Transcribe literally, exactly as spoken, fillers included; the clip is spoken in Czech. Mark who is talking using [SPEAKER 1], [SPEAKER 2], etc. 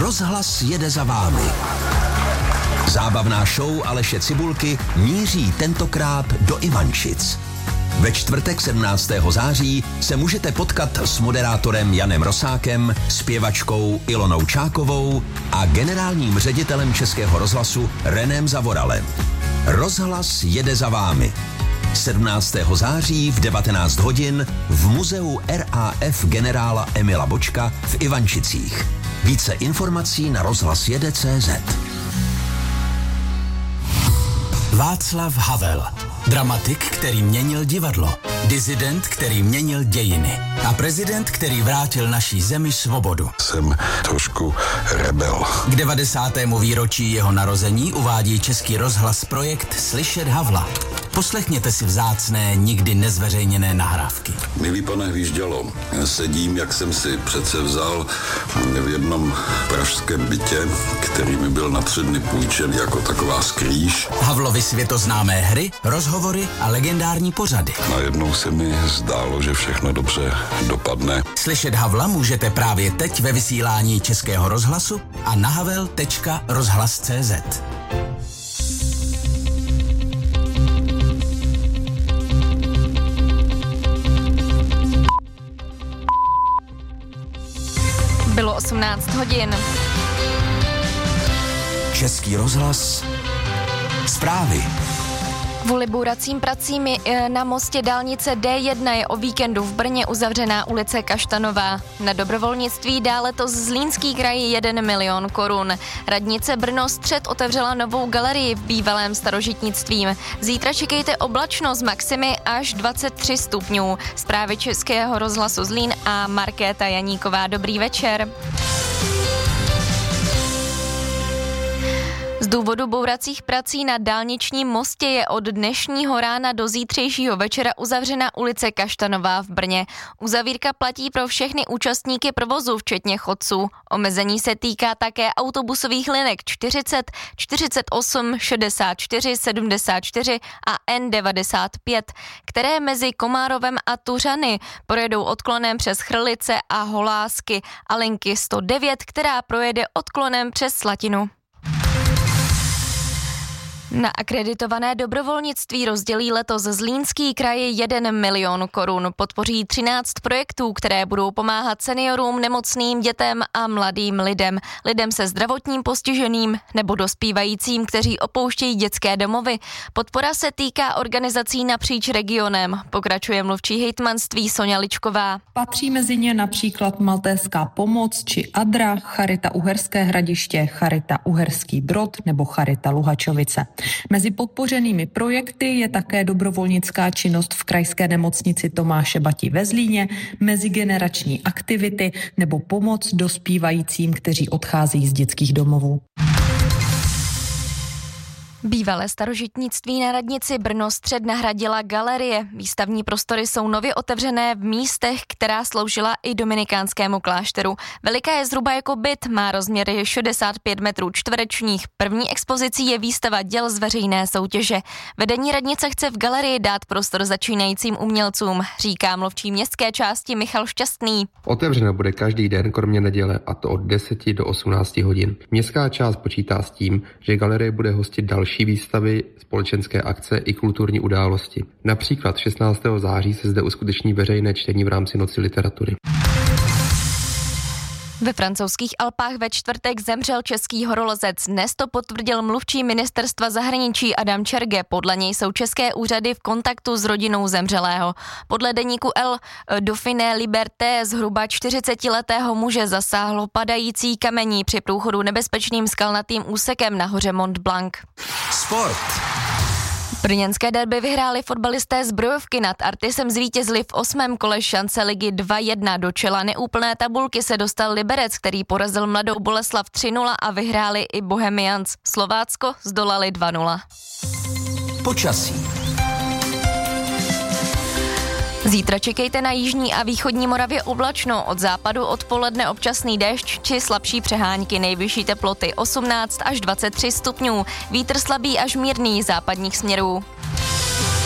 [SPEAKER 1] Rozhlas jede za vámi. Zábavná show Aleše Cibulky míří tentokrát do Ivančic. Ve čtvrtek sedmnáctého září se můžete potkat s moderátorem Janem Rosákem, zpěvačkou Ilonou Čákovou a generálním ředitelem Českého rozhlasu Renem Zavoralem. Rozhlas jede za vámi. sedmnáctého září v devatenáct hodin v muzeu R A F generála Emila Bočka v Ivančicích. Více informací na rozhlas jede tečka cé zet.
[SPEAKER 2] Václav Havel. Dramatik, který měnil divadlo. Disident, který měnil dějiny. A prezident, který vrátil naší zemi svobodu.
[SPEAKER 3] Jsem trošku rebel.
[SPEAKER 2] K devadesátému výročí jeho narození uvádí Český rozhlas projekt Slyšet Havla. Poslechněte si vzácné, nikdy nezveřejněné nahrávky.
[SPEAKER 3] Milý pane Hvíždělo, sedím, jak jsem si přece vzal v jednom pražském bytě, který mi byl na tři dny půjčen jako taková skrýž.
[SPEAKER 2] Havlovy světoznámé hry, rozhovory a legendární pořady.
[SPEAKER 3] Najednou se mi zdálo, že všechno dobře dopadne.
[SPEAKER 2] Slyšet Havla můžete právě teď ve vysílání Českého rozhlasu a na havel tečka rozhlas tečka cé zet.
[SPEAKER 4] Bylo osmnáct hodin.
[SPEAKER 1] Český rozhlas. Zprávy.
[SPEAKER 4] Kvůli bouracím pracím na mostě dálnice D jedna je o víkendu v Brně uzavřená ulice Kaštanová. Na dobrovolnictví dá letos Zlínský kraj jeden milion korun. Radnice Brno Střed otevřela novou galerii v bývalém starožitnictví. Zítra čekejte oblačno s maximy až dvacet tři stupňů. Zprávy Českého rozhlasu Zlín a Markéta Janíková. Dobrý večer. Z důvodu bouracích prací na dálničním mostě je od dnešního rána do zítřejšího večera uzavřena ulice Kaštanová v Brně. Uzavírka platí pro všechny účastníky provozu, včetně chodců. Omezení se týká také autobusových linek čtyřicet, čtyřicet osm, šedesát čtyři, sedmdesát čtyři a N devadesát pět, které mezi Komárovem a Tuřany projedou odklonem přes Chrlice a Holásky, a linky sto devět, která projede odklonem přes Slatinu. Na akreditované dobrovolnictví rozdělí letos Zlínský kraj jeden milion korun. Podpoří třináct projektů, které budou pomáhat seniorům, nemocným, dětem a mladým lidem. Lidem se zdravotním postižením nebo dospívajícím, kteří opouštějí dětské domovy. Podpora se týká organizací napříč regionem, pokračuje mluvčí hejtmanství Soňa Ličková.
[SPEAKER 5] Patří mezi ně například Maltéská pomoc či Adra, Charita Uherské Hradiště, Charita Uherský Brod nebo Charita Luhačovice. Mezi podpořenými projekty je také dobrovolnická činnost v krajské nemocnici Tomáše Bati ve Zlíně, mezigenerační aktivity nebo pomoc dospívajícím, kteří odcházejí z dětských domovů.
[SPEAKER 4] Bývalé starožitnictví na radnici Brno Střed nahradila galerie. Výstavní prostory jsou nově otevřené v místech, která sloužila i dominikánskému klášteru. Veliká je zhruba jako byt, má rozměry šedesát pět metrů čtverečních. První expozicí je výstava děl z veřejné soutěže. Vedení radnice chce v galerii dát prostor začínajícím umělcům, říká mluvčí městské části Michal Šťastný.
[SPEAKER 6] Otevřeno bude každý den kromě neděle, a to od deseti do osmnácti hodin. Městská část počítá s tím, že galerie bude hostit další výstavy, společenské akce i kulturní události. Například šestnáctého září se zde uskuteční veřejné čtení v rámci Noci literatury.
[SPEAKER 4] Ve francouzských Alpách ve čtvrtek zemřel český horolezec. Dnes to potvrdil mluvčí ministerstva zahraničí Adam Čerge. Podle něj jsou české úřady v kontaktu s rodinou zemřelého. Podle deníku El Dauphiné Liberté zhruba čtyřicetiletého muže zasáhlo padající kamení při průchodu nebezpečným skalnatým úsekem na hoře Mont Blanc.
[SPEAKER 1] Sport.
[SPEAKER 4] Brněnské derby vyhráli fotbalisté Zbrojovky, nad Artisem zvítězili v osmém kole šance ligy dva jedna. Do čela neúplné tabulky se dostal Liberec, který porazil Mladou Boleslav tři nula a vyhráli i Bohemians. Slovácko zdolali dva nula.
[SPEAKER 1] Počasí.
[SPEAKER 4] Zítra čekejte na jižní a východní Moravě oblačno, od západu odpoledne občasný déšť či slabší přehánky, nejvyšší teploty osmnáct až dvacet tři stupňů, vítr slabý až mírný západních směrů.